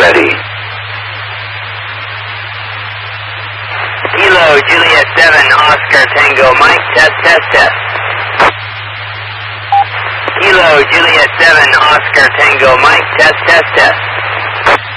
ready. Kilo Juliet 7 Oscar Tango Mike, test. Kilo Juliet 7 Oscar Tango Mike, test.